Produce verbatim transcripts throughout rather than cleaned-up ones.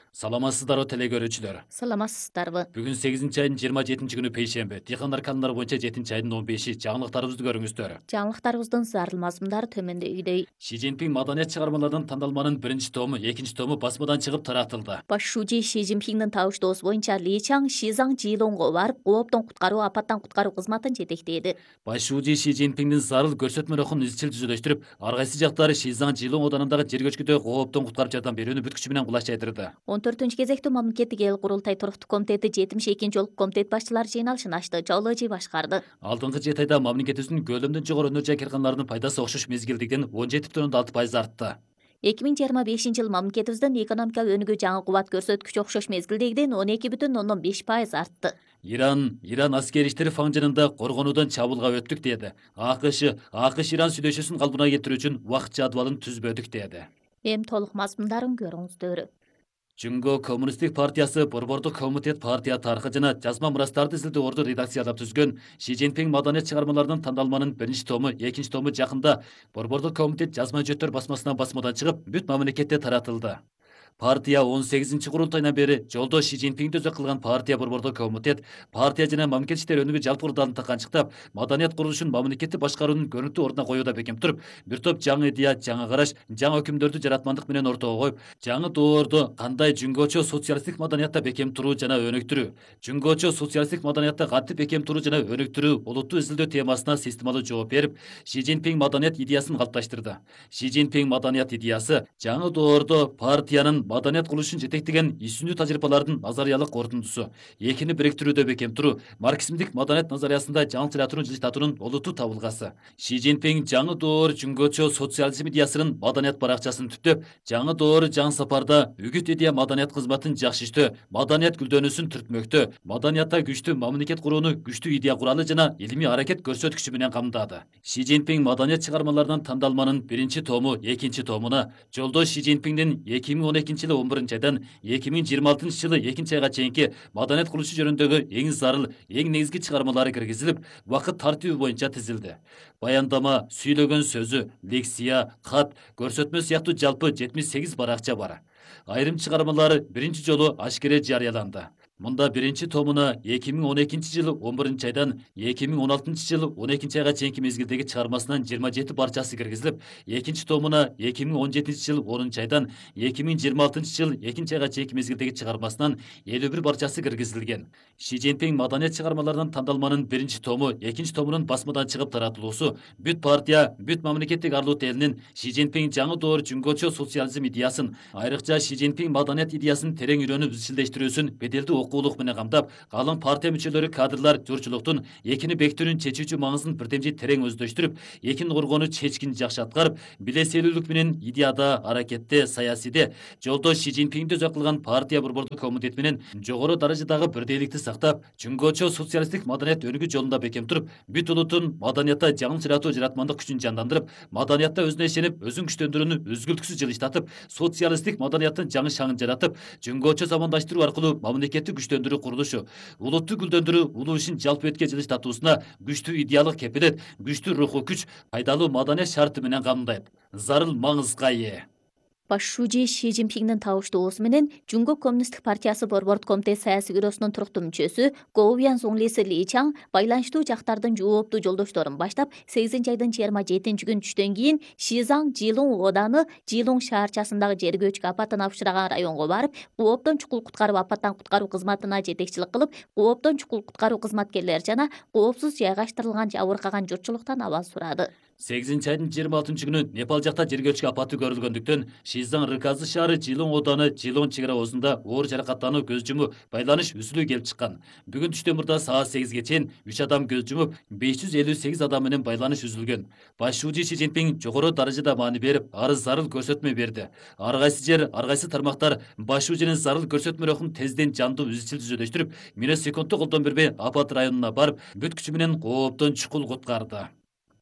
Саламатсыздарбы теле көрүүчүлөр. Саламатсыздарбы. Бүгүн сегизинчи айдын жыйырма жетинчи күнү пейшемби. Дыйкандар каналары боюнча жетинчи айдын он беши. Жаңылыктарыбызды көрүңүздөр. Жаңылыктарыбыздын зарыл мазмундары төмөндөгүдөй. Ши Цзиньпин маданият чыгармаларынын тандалманын биринчи тому, экинчи тому басмадан чыгып таратылды. Баш шужи Ши Цзиньпиндин табыштоосу боюнча Ли Чаң Шизаң Жилоңго барып, кооптон куткаруу, апаттан куткаруу кызматын жетектеди. Баш шужи Ши Цзиньпиндин зарыл көрсөтмө рухун изчил түзүлөштүрүп, ар кайсы жактары Шизаң Жилоң оданындагы жер көчкүдө кооптон куткарып жардам берүүнү бүт күчү менен кулаш жайдырды. он төртүнчү кезектүү мамлекеттик эл курултай туруктуу комитети жетимиш экинчи жолку комитет башчылары жыйналышын ачты. Жоложи башкарды. Алдыңкы жети айда мамлекетибиздин көлөмдөн жогору өнөр жай кыргындарынын пайдасы окшош мезгилдикten он жети бүтүн ондон алты пайыз артты. эки миң жыйырма бешинчи жылы мамлекетибиздин экономика өнүгүү жаңы кубат көрсөткүчү окшош мезгилдегиден он эки бүтүн ондон беш пайыз артты. Иран, Иран аскери иштери фаңжынында коргонуудан чабуулга өттүк деди. АКШ, АКШ Иран сүйлөшүүсүн калпына келтирүү үчүн убакыт жадвалын түзбөдүк деди. Эми толук мазмундарын көрүңүздөр. Жунго Коммунисттик партиясы борбордук комитет партия тарыхы жана жазма мурастарды изилдөө орду редакциялап түзгөн Ши Цзиньпин маданият чыгармаларынын тандалманын биринчи тому, экинчи тому жакында борбордук комитет жазма жүттөр басмасынан басмадан чыгып, бүт мамлекетте таратылды. Партия он сегизинчи курултайынан бери жолдош Ши Цзиньпинди өзөк кылган партия борбордук комитет, партия жана мамлекет иштери өнүгүү жалпы курултайын канчыктап, маданият курулушун мамлекетти башкаруунун көрүнүктүү ордуна коюуда бекем туруп, бир топ жаңы идея, жаңы караш, жаңы өкүмдөрдү жаратмандык менен ортого коюп, жаңы доорду кандай жүнгөчө социалисттик маданиятта бекем туруу жана өнүктүрүү, жүнгөчө социалисттик маданиятта кантип бекем туруу жана өнүктүрүү олуттуу изилдөө темасына системалуу жооп берип, Ши Цзиньпин маданият идеясын калыпташтырды. Ши Цзиньпин маданият идеясы жаңы доордо партиянын маданият курулушун жетектеген исүнүү тажрыйбалардын назариялык корутундусу. Экини бириктирүүдө бекем туруу, марксизмдик маданият назариясында жаңылчыратууну жылыштатуунун олуттуу табылгасы. Ши Цзиньпин жаңы доор жүнгөчө социализм идеясынын маданият баракчасын түптөп, жаңы доор жаңы сапарда үгүт идея маданият кызматын жакшыштөө, маданият гүлдөнүүсүн түртмөктөө, маданиятта күчтүү мамлекет курууну күчтүү идея куралы жана илимий аракет көрсөткүчү менен камдады. Ши Цзиньпин маданият чыгармаларынын тандалманын биринчи тому, экинчи томуна жолдош Ши Цзиньпиндин эки миң он экинчи жылы он биринчи айдан эки миң жыйырма алтынчы жылы экинчи айга чейинки маданият курулушу жөнүндөгү эң зарыл, эң негизги чыгармалары киргизилип, убакыт тартиби боюнча тизилди. Баяндама, сүйлөгөн сөзү, лекция, кат, көрсөтмө сыяктуу жалпы жетимиш сегиз баракча бар. Айрым чыгармалары биринчи жолу ашкере жарыяланды. Мында биринчи томуна эки миң он экинчи жылы он биринчи айдан эки миң он алтынчы жылы он экинчи айга чейинки мезгилдеги чыгармасынан жыйырма жети барчасы киргизилип, экинчи томуна эки миң он жетинчи жылы онунчу айдан эки миң жыйырма алтынчы жылы экинчи айга чейинки мезгилдеги чыгармасынан элүү бир барчасы киргизилген. Ши Цзиньпин маданият чыгармаларынын тандалманын биринчи тому, экинчи томунун басмадан чыгып таратылуусу бүт партия, бүт мамлекеттик арлуу элинин Ши Цзиньпин жаңы доор жүнгөчө социализм идеясын, айрыкча Ши Цзиньпин маданият идеясын терең үйрөнүп изчилдештирүүсүн беделдүү окуулук менен камдап, калың партия мүчөлөрү, кадрлар журчулуктун экини бекитүүнүн чечүүчү маңызын бирдемжи терең өздөштүрүп, экин коргоону чечкин жакшы аткарып, билеселүүлүк менен идеяда, аракетте, саясийде жолдош Ши Цзиньпинди өзөк кылган партия борбордук комитет менен жогору даражадагы бирдейликти сактап, жүнгөчө социалисттик маданият өнүгүү жолунда бекем туруп, бүт улуттун маданиятта жаңылчыратуу жаратмандык күчүн жандандырып, маданиятта өзүнө ишенип, өзүн күчтөндүрүүнү үзгүлтүксүз жылыштатып, социалисттик маданияттын жаңы шаңын жаратып, жүнгөчө замандаштыруу аркылуу мамлекетти күчтөндүрүү курулушу, улутту гүлдөндүрүү улуу ишин жалпы бетке жылыштатуусуна күчтүү идеялык кепилет, күчтүү руху күч, пайдалуу маданият шарты менен камдайт. Зарыл маңызга ээ. Баш шужи Ши Цзиньпиндин табыштоосу менен Жунго Коммунисттик партиясы борбордук комитет саясий бюросунун туруктуу мүчөсү Гоубян Зуңлиси Ли Чаң байланыштуу жактардын жооптуу жолдошторун баштап, сегизинчи айдын жыйырма жетинчи күн түштөн кийин Шизаң Жилоң ооданы Жилоң шаарчасындагы жер көчкү апатына учураган районго барып, кооптон чукул куткаруу, апаттан куткаруу кызматына жетекчилик кылып, кооптон чукул куткаруу кызматкерлери жана коопсуз жайгаштырылган жабыркаган журтчулуктан абал сурады. сегизинчи айдын жыйырма алтынчы күнү Непал жакта жер көчкү апаты көрүлгөндүктөн Шизаң Рыказы шаары Жилоң ооданы Жилоң чек ара оозунда оор жаракаттануу, көз жумуу, байланыш үзүлүү келип чыккан. Бүгүн түштөн мурда саат сегизге чейин үч адам көз жумуп, беш жүз элүү сегиз адам менен байланыш үзүлгөн. Баш шужи Ши Цзиньпин жогору даражада маани берип, арыз зарыл көрсөтмө берди. Ар кайсы жер, ар кайсы тармактар баш шужинин зарыл көрсөтмө рухун тезден жандуу изчил түзөдөштүрүп, минут секундтук колдон бербей апат районуна барып, бүт күчү менен кооптон чукул куткарды.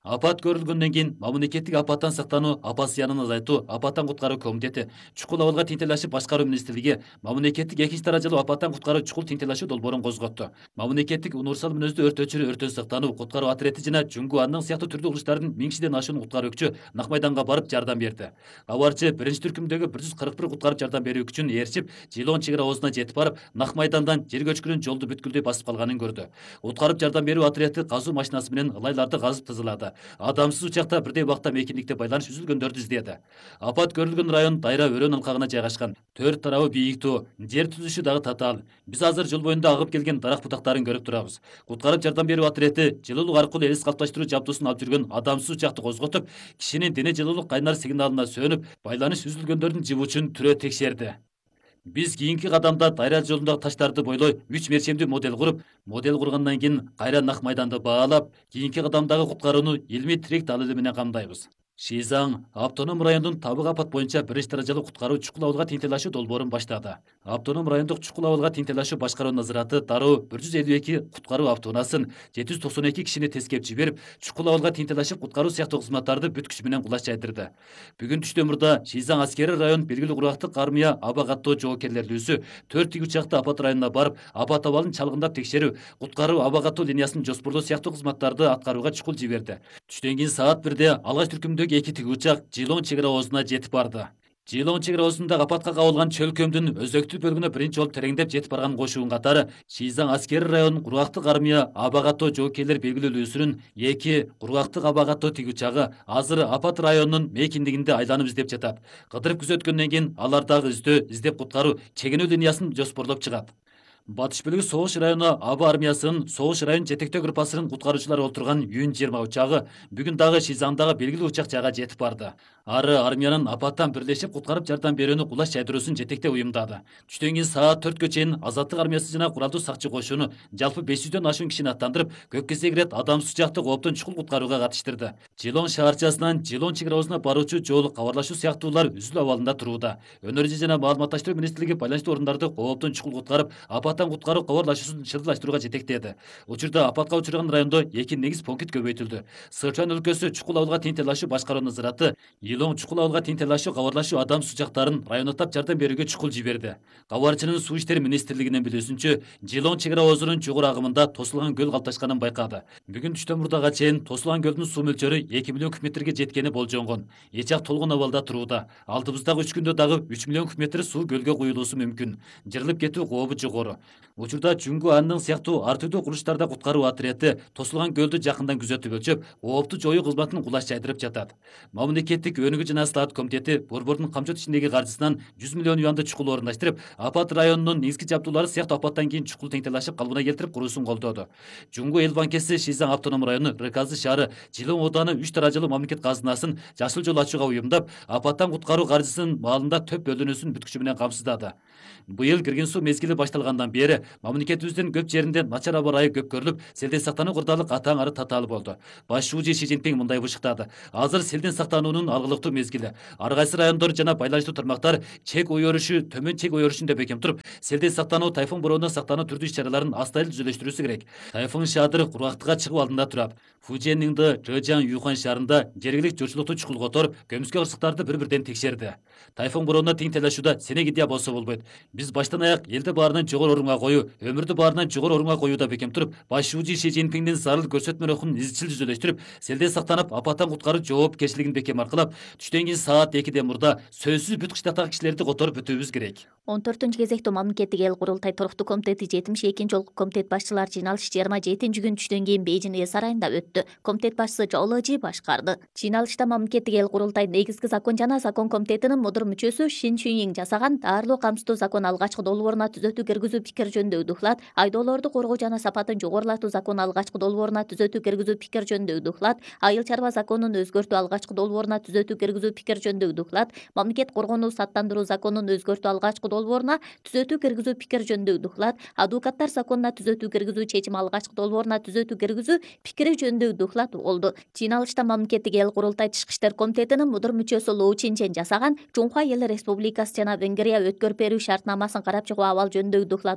Апат көрүлгөндөн кийин мамлекеттик апаттан сактануу, апат зыянын азайтуу, апаттан куткаруу комитети, чукул абалга теңтелешип башкаруу министрлиги мамлекеттик экинчи даражалуу апаттан куткаруу чукул теңтелешүү долбоорун козготту. Мамлекеттик универсал мүнөздүү өрт өчүрүү, өрттөн сактануу, куткаруу отряды жана Жүнгү Анның сыяктуу түрдүү кылычтардын миң кишиден ашуун куткаруу күчү Нак майданга барып жардам берди. Кабарчы биринчи түркүмдөгү бир жүз кырк бир куткарып жардам берүү күчүн ээрчип, Жылон чек ара оозуна жетип барып, Нак майдандан жер көчкүнүн жолду бүткүлдөй басып калганын көрдү. Куткарып жардам берүү отряды казуу машинасы менен ылайларды казып тазалады. Адамсыз учакта бирдей убакта мейкиндикте байланыш үзүлгөндөрдү издеди. Апат көрүлгөн район Дайра өрөөн алкагына жайгашкан. Төрт тарабы бийиктүү, жер түзүшү дагы татаал. Биз азыр жол боюнда агып келген дарак бутактарын көрүп турабыз. Куткарып жардам берүү отряды жылуулук аркылуу эс калыпташтыруу жабдуусун алып жүргөн адамсыз учакты козготуп, кишинин дене жылуулук кайнар сигналына сөнүп, байланыш үзүлгөндөрдүн жибучун түрө текшерди. Биз кийинки кадамда Дайра жолундагы таштарды бойлой үч мерчемдүү модель куруп, модель кургандан кийин кайра Нак майданды баалап, кийинки кадамдагы куткарууну илмий тирек далили менен камдайбыз. Шизаң автоном райондун табык апат боюнча биринчи даражалуу куткаруу чукул абалга теңтелешүү долбоорун баштады. Автоном райондук чукул абалга теңтелешүү башкаруу назараты дароо бир жүз элүү эки куткаруу автоунаасын жети жүз токсон эки кишини тескеп жиберип, чукул абалга теңтелешип куткаруу сыяктуу кызматтарды бүт күч менен кулаш жайдырды. Бүгүн түштөн мурда Шизаң аскери район белгилүү кургактык армия аба каттоо жоокерлерлүүсү төрт тигүчакты апат районуна барып, апат абалын чалгындап текшерүү, куткаруу аба каттоо линиясын жоспордоо сыяктуу кызматтарды аткарууга чукул жиберди. Түштөн кийин саат бирде алгач түркүмдөгү эки тигүчак Жылон чек ара оозуна жетип барды. Жылон чек ара оозунда апатка кабылган чөлкөмдүн өзөктүү бөлүгүнө биринчи жолу тереңдеп жетип барган кошуун катары Шизаң аскери район кургактык армия аба каттоо жоокерлер белгилүүлүүсүнүн эки кургактык аба каттоо тигүчагы азыр апат районунун мейкиндигинде айланып издеп жатат. Кыдырып күзөткөндөн кийин алар дагы издөө, издеп куткаруу, чегинүү линиясын жоспорлоп чыгат. Батыш бөлүгү Согуш району аба армиясынын Согуш район жетектөө группасынын куткаруучулары отурган Юн жыйырма учагы бүгүн дагы Шизаңдагы белгилүү учак жайга жетип барды. Ары армиянын апаттан бирлешип куткарып жардам берүүнү кулаш жайдыруусун жетектеп уюмдады. Түштөн кийин саат төрткө чейин Азаттык армиясы жана куралдуу сакчы кошууну жалпы беш жүздөн ашуун кишини аттандырып, көккө сегирет адамсыз учакты кооптон чукул куткарууга катыштырды. Жылон шаарчасынан Жылон чек ара оозуна баруучу жол кабарлашуу сыяктуулар үзүлүү абалында турууда. Өнөр жана маалыматташтыруу министрлиги байланыштуу орундарды кооптон чукул куткарып, апаттан куткаруу кабарлашуусун чырдылаштырууга жетектеди. Учурда апатка учураган райондо эки негиз пункт көбөйтүлдү. Сычуан өлкөсү чукул абалга теңтелешүү башкаруу назараты Илоң чукул абалга теңтелешүү кабарлашуу адамсыз учактарын район аттап жардам берүүгө чукул жиберди. Кабарчынын суу иштери министрлигинин билүүсүнчө, Жылон чек ара оозунун жогору агымында тосулган көл калыпташканын байкады. Бүгүн түштөн мурдага чейин тосулган көлдүн суу мөлчөрү эки миллион куб метрге жеткени болжонгон. Эч ак толгон абалда турууда. Алдыбыздагы үч күндө дагы үч миллион куб метр суу көлгө куюлуусу мүмкүн. Жырылып кетүү кообу жогору. Учурда Жүнгү Анның сыяктуу ар түрдүү курулуштарда куткаруу отряды тосулган көлдү жакындан күзөтүп өлчөп, коопту жоюу кызматын кулаш жайдырып жатат. Мамлекеттик өнүгүү жана слаат комитети борбордун камчот ичиндеги каржысынан жүз миллион юанды чукул орундаштырып, апат районунун негизги жабдуулары сыяктуу апаттан кийин чукул теңтелешип калыбына келтирип куруусун колдоду. Жүнгү эл банкеси Шизаң автоном району Рыказы шаары Жылон ооданы үч даражалуу мамлекет казынасын жашыл жол ачууга уюмдап, апаттан куткаруу каржысынын маалында төп бөлүнүүсүн бүт күчү менен камсыздады. Быйыл кирген суу мезгили башталгандан бери мамлекетибиздин көп жеринде начар аба ырайы көп көрүлүп, селден сактануу кырдаалык атаң ары татаал болду. Баш шуужи Си Цзиньпин мындай бышыктады: азыр селден сактануунун алгылыктуу мезгили. Ар кайсы райондор жана байланыштуу тармактар чек ой өрүшү, төмөн чек ой өрүшүн деп бекем туруп, селден сактануу, тайфун бороондон сактануу түрдүү иш-чараларын астайыл түзөлөштүрүүсү керек. Тайфун Шадыр кургактыкка чыгуу алдында турат. Фуженинди Жэжан Юхан шаарында жергиликтүү журтчулукту чукул которуп, көмүскө кырсыктарды бір-бірден текшерди. Тайфун бороондон теңтелешүүдө сенек идея болсо болбойт. Биз баштан аяк элди баарынан жогору орунга коюу, өмүрдү баарынан жогору орунга коюуда бекем туруп, баш шуужи Си Цзиньпиндин зарыл көрсөтмө рухун изчил түзөлөштүрүп, селден сактанып, апаттан куткаруу жоопкерчилигин бекем аркылап, түштөн кийин саат экиден мурда сөзсүз бүт кыштактагы кишилерди которуп өтүүбүз керек. он төртүнчү кезектүү мамлекеттик эл курултай туруктуу комитети жетимиш экинчи жолку комитет башчылар жыйналышы жыйырма жетинчи күн түштөн кийин Бейжин Э сарайында өттү. Комитет башчысы Чжоу Лэжи башкарды. Жыйналышта мамлекеттик эл курултай негизги закон жана закон комитетинин мудур мүчөсү Шин Чүнйиң жасаган даарылоо камсыздоо закон алгачкы долбооруна түзөтүү киргизүү пикир жөнүндө дуклат, айдоолорду коргоо жана сапатын жогорулатуу закон алгачкы долбооруна түзөтүү киргизүү пикир жөнүндө дуклат, айыл чарба законун өзгөртүү алгачкы долбооруна түзөтүү киргизүү пикир жөнүндө дуклат, мамлекет коргонуу саттандыруу законун өзгөртүү алгачкы долбооруна түзөтүү киргизүү пикир жөнүндө дуклат, адвокаттар законуна түзөтүү киргизүү чечим алгачкы долбооруна түзөтүү киргизүү пикири жөнүндө дуклат болду. Жыйналышта мамлекеттик эл курултай Тышкы иштер комитетинин мудур мүчөсү Лоу Чинчен жасаган Чуңхай Эл Республикасы жана Венгрия өткөрүп берүү шартнамасын карап чыгуу абал жөнүндө дуклат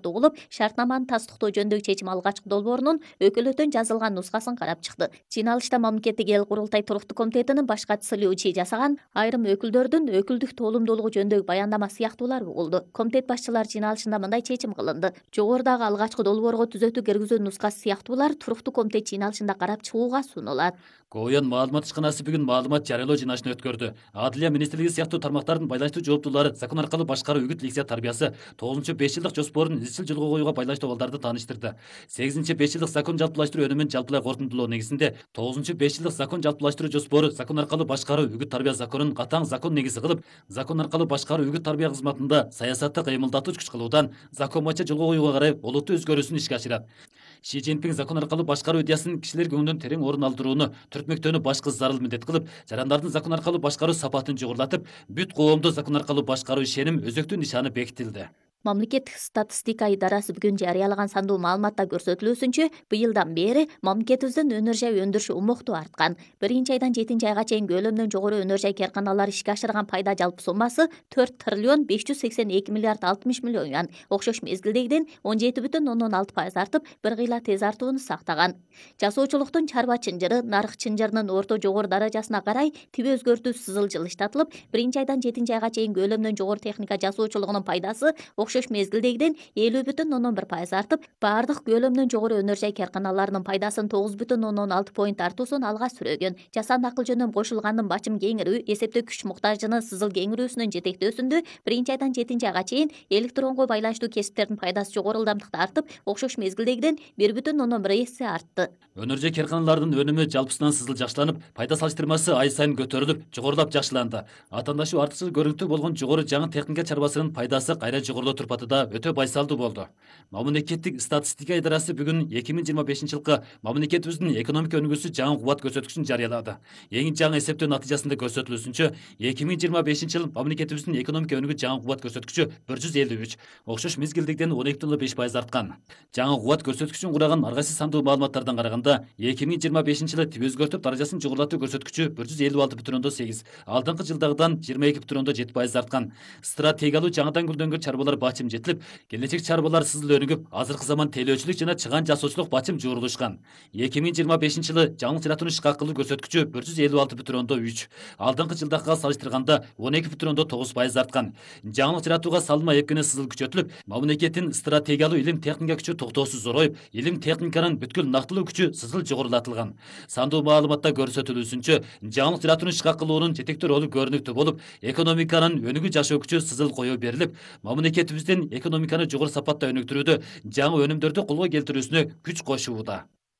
сот угулуп, шартнаманы тастыктоо жөнүндөгү чечим алгачкы долбоорунун өкүлөтөн жазылган нускасын карап чыкты. Жыйналышта Мамлекеттик эл курултай туруктуу комитетинин баш катчысы Лю Чи жасаган айрым өкүлдөрдүн өкүлдүк тоолумдуулугу жөнүндөгү баяндама сыяктуулар угулду. Комитет башчылар жыйналышында мындай чечим кылынды. Жогорудагы алгачкы долбоорго түзөтүү киргизүү нускасы сыяктуулар туруктуу комитет жыйналышында карап чыгууга сунулат. Коуян маалымат ишканасы бүгүн маалымат жарыялоо жыйналышын өткөрдү. Адилия министрлиги сыяктуу тармактардын байланыштуу жооптуулары закон аркылуу башкаруу үгүт лексия тарбиясы тогузунчу беш жылдык жоспорун изчил жолго коюуга байланыштуу абалдарды тааныштырды. сегизинчи беш жылдык закон жалпылаштыруу өнүмүн жалпылай корутундулоо негизинде тогузунчу беш жылдык закон жалпылаштыруу жоспору закон аркылуу башкаруу үгүт тарбия законун катаң закон негизи кылып, закон аркылуу башкаруу үгүт тарбия кызматында саясатты кыймылдатууч күч кылуудан закон боюнча жолго коюуга карай олуттуу өзгөрүүсүн ишке ашырат. Ши Цзиньпин закон аркылуу башкаруу идеясынын кишилер көңүлүнөн терең орун алдырууну түртмөктөөнү башкы зарыл милдет кылып, жарандардын закон аркылуу башкаруу сапатын жогорулатып, бүт коомдо закон аркылуу башкаруу ишеним өзөктүү нишаны бекитилди. Мамлекеттик статистика идарасы бүгүн жарыялаган сандуу маалыматта көрсөтүлүүсүнчө, быйылдан бери мамлекетибиздин өнөр жай өндүрүшү умуктуу арткан. Биринчи айдан жетинчи айга чейин көлөмүнөн жогору өнөр жай карканалары ишке ашырган пайда жалпы суммасы төрт триллион беш жүз сексен эки миллиард алтымыш миллион юан. Окшош мезгилдегиден он жети бүтүн ондон алты пайыз артып, бир кыйла тез артууну сактаган. Жасоочулуктун чарба чынжыры, нарык чынжырынын орто жогору даражасына карай тиби өзгөртүүсүз сызыл жылыштатылып, биринчи айдан жетинчи айга чейин көлөмүнөн жогору техника жасоочулугунун пайдасы окшош мезгилдегиден элүү бүтүн ондон бир пайыз артып, баардык көлөмүнөн жогору өнөр жай карканаларынын пайдасын тогуз бүтүн ондон алты поинт артуусун алга сүрөгөн. Жасанды акыл жөнөм кошулгандын бачым кеңирүү, эсептөө күч муктажынын сызыл кеңирүүсүнүн жетектөөсүндө биринчи айдан жетинчи айга чейин электронго байланыштуу кесиптердин пайдасы жогору ылдамдыкта артып, окшош мезгилдегиден бир бүтүн ондон бир эсе артты. Өнөр жай карканаларынын өнүмү жалпысынан сызыл жакшыланып, пайда салыштырмасы ай сайын көтөрүлүп, жогорулап жакшыланды. Атаандашуу артыкчыл көрүнүктүү болгон жогору жаңы техника чарбасынын пайдасы кайра жогорулоо турпаты да өтө байсалдуу болду. Мамлекеттик статистика идарасы бүгүн эки миң жыйырма бешинчи жылкы мамлекетибиздин экономика өнүгүүсү жаңы кубат көрсөткүчүн жарыялады. Эң жаңы эсептөө натыйжасында көрсөтүлүүсүнчө, эки миң жыйырма бешинчи жыл мамлекетибиздин экономика өнүгүү жаңы кубат көрсөткүчү бир жүз элүү үч, окшош мезгилдегиден он эки бүтүн беш пайыз арткан. Жаңы кубат көрсөткүчүн кураган ар кайсы сандуу маалыматтардан караганда, эки миң жыйырма бешинчи жылы тип өзгөртүп даражасын жогорулатуу көрсөткүчү бир жүз элүү алты бүтүн сегиз, алдыңкы жылдагыдан жыйырма эки бүтүн жети пайыз арткан. Стратегиялуу жаңыдан гүлдөнгөн чарбалар бачым жетилип, келечек чарбалар сызыл өнүгүп, азыркы заман телөөчүлүк жана чыган жасоочулук бачым жуурулушкан. эки миң жыйырма бешинчи жылы жаңылык жаратууну ишке акылуу көрсөткүчү бир жүз элүү алты бүтүн үч, алдыңкы жылдагыга салыштырганда он эки бүтүн тогуз пайыз арткан. Жаңылык жаратууга салынма эпкени сызыл күчөтүлүп, мамлекеттин стратегиялуу илим техника күчү токтоосуз зороюп, илим техниканын бүткүл нактылуу күчү сызыл жогорулатылган. Сандуу маалыматта көрсөтүлүүсүнчө, жаңылык жаратууну ишке акылуунун жетектүү ролу көрүнүктүү болуп, экономиканын өнүгүү жашоо күчү сызыл коюу берилип, мамлекетибиздин экономиканы жогору сапатта өнүктүрүүдө, жаңы өнүмдөрдү колго келтирүүсүнө күч кошууда.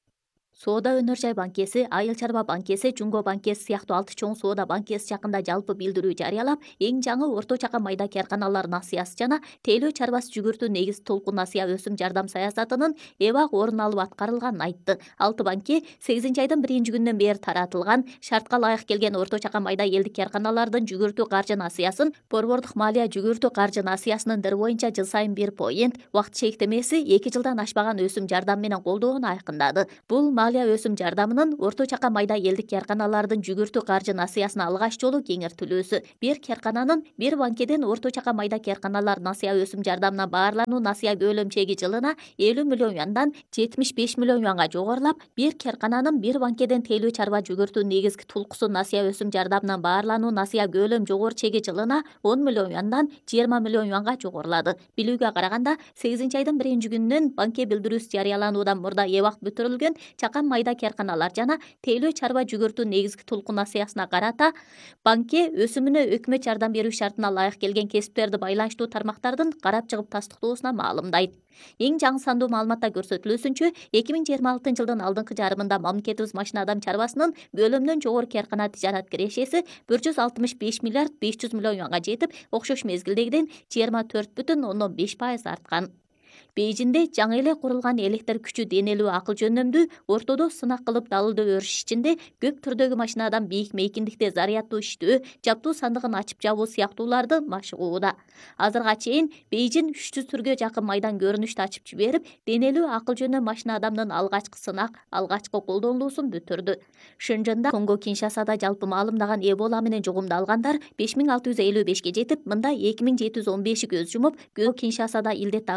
Соода өнөр жай банкеси, Айыл чарба банкеси, Жумго банкеси сыяктуу алты чоң соода банкеси жакында жалпы билдирүү жарыялап, эң жаңы орто чакан майда карканалар насыясы жана тейлөө чарбасы жүгүртүү негиз толкун насыя өсүм жардам саясатынын эбак орун алып аткарылганын айтты. Алты банке сегизинчи айдын биринчи күнүнөн бери таратылган шартка ылайык келген орто чакан майда элдик карканалардын жүгүртүү каржы насыясын борбордук малия жүгүртүү каржы насыясынын дыр боюнча жыл сайын бир поинт, убакыт чектемеси эки жылдан ашпаган өсүм жардам менен колдоону айкындады. Бул малия өсүм жардамынын орто чакан майда элдик карканалардын жүгүртүү каржы насыясына алгач жолу кеңиртилүүсү. Бир каркананын бир банкеден орто чакан майда карканалар насыя өсүм жардамына баарлануу насыя көлөм чеги жылына элүү миллион юандан жетимиш беш миллион юанга жогорулап, бир каркананын бир банкеден тейлөө чарба жүгүртүү негизги тулкусу насыя өсүм жардамынан баарлануу насыя көлөм жогору чеги жылына он миллион юандан жыйырма миллион юанга жогорулады. Билүүгө караганда, сегизинчи айдын биринчи күнүнөн банке билдирүүсү жарыялануудан мурда эбак бүтүрүлгөн чакан майда карканалар жана тейлөө чарба жүгүртүү негизги толкун насыясына карата банке өсүмүнө өкмөт жардам берүү шартына ылайык келген кесиптерди байланыштуу тармактардын карап чыгып тастыктоосуна маалымдайт. Эң жаңы сандуу маалыматта көрсөтүлүүсүнчө, эки миң жыйырма алтынчы жылдын алдыңкы жарымында мамлекетибиз машина адам чарбасынын көлөмүнөн жогору каркана тижарат кирешеси бир жүз алтымыш беш миллиард беш жүз миллион юанга жетип, окшош мезгилдегиден жыйырма төрт бүтүн ондон беш пайыз арткан. Бейжинде жаңы эле курулган электр күчү денелүү акыл жөнөмдүү ортодо сынак кылып далылдоо өрүш ичинде көк түрдөгү машинадан бийик мейкиндикте заряддуу иштөө, жаптуу сандыгын ачып жабуу сыяктууларды машыгууда. Азырга чейин Бейжин үч жүз түргө жакын майдан көрүнүштү ачып жиберип, денелүү акыл жөнөм машина адамдын алгачкы сынак, алгачкы колдонулуусун бүтүрдү. Шынжында Конго Киншасада жалпы маалымдаган Эбола менен жугумдалгандар беш миң алты жүз элүү бешке жетип, мында эки миң жети жүз он беши көз жумуп, Конго Киншасада илдет дагы эле жайып,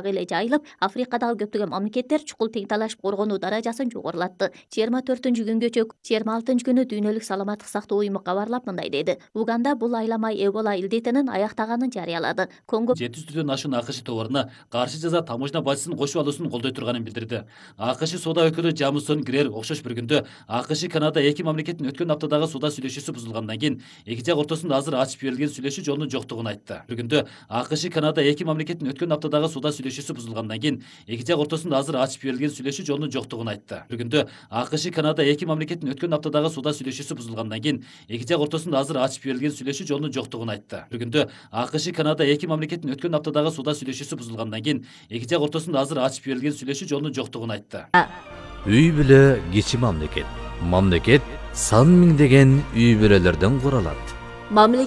айылып, Африкадагы көптөгөн мамлекеттер чукул тең талашып коргонуу даражасын жогорулатты. жыйырма төртүнчү күнгө чөк жыйырма алтынчы күнү дүйнөлүк саламаттык сактоо уюму кабарлап мындай деди. Уганда бул айламай Эбола илдетинин аяктаганын жарыялады. Конго жети жүздөн ашуун АКШ товарына каршы жаза таможня бажысын кошуп алуусун колдой турганын билдирди. АКШ соода өкүлү Жамсон Грер окшош бир күндө АКШ Канада эки мамлекеттин өткөн аптадагы соода сүйлөшүүсү бузулгандан кийин эки жак ортосунда азыр ачып берилген сүйлөшүү жолунун жоктугун айтты. Бир күндө АКШ Канада эки мамлекеттин өткөн аптадагы соода сүйлөшүүсү бузулгандан кийин эки жак ортосунда азыр ачып берилген сүйлөшүү жолунун жоктугун айтты. Бир күндө АКШ Канада эки мамлекеттин өткөн аптадагы соода сүйлөшүүсү бузулгандан кийин эки жак ортосунда азыр ачып берилген сүйлөшүү жолунун жоктугун айтты. Бир күндө АКШ Канада эки мамлекеттин өткөн аптадагы соода сүйлөшүүсү бузулгандан кийин эки жак ортосунда азыр ачып берилген сүйлөшүү жолунун жоктугун айтты. Үй бүлө кичи мамлекет. Мамлекет сан миңдеген үй бүлөлөрдөн куралат. мамлекет